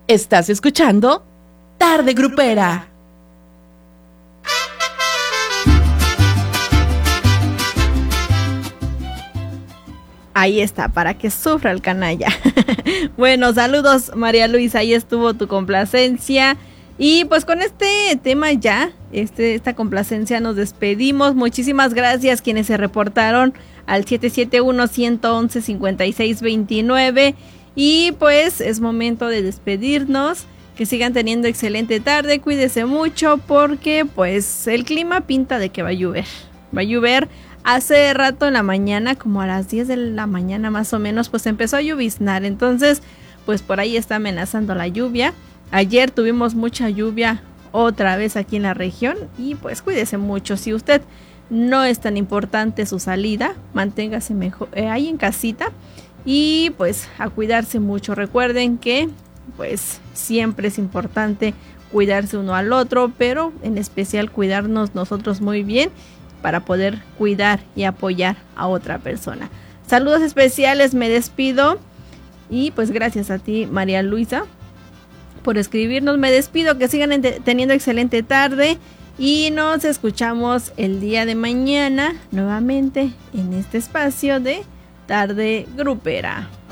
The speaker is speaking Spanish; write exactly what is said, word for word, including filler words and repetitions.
Estás escuchando Tarde Grupera. Ahí está, para que sufra el canalla. Bueno, saludos María Luisa, ahí estuvo tu complacencia. Y pues con este tema ya, este, esta complacencia nos despedimos. Muchísimas gracias quienes se reportaron al siete siete uno, uno uno, cinco seis dos nueve. Y pues es momento de despedirnos. Que sigan teniendo excelente tarde, cuídese mucho porque pues el clima pinta de que va a llover. Va a llover. Hace rato en la mañana, como a las diez de la mañana más o menos, pues empezó a lloviznar. Entonces, pues por ahí está amenazando la lluvia. Ayer tuvimos mucha lluvia otra vez aquí en la región y pues cuídese mucho. Si usted no es tan importante su salida, manténgase mejor eh, ahí en casita y pues a cuidarse mucho. Recuerden que pues siempre es importante cuidarse uno al otro, pero en especial cuidarnos nosotros muy bien para poder cuidar y apoyar a otra persona. Saludos especiales, me despido y pues gracias a ti María Luisa por escribirnos. Me despido, que sigan teniendo excelente tarde y nos escuchamos el día de mañana nuevamente en este espacio de Tarde Grupera.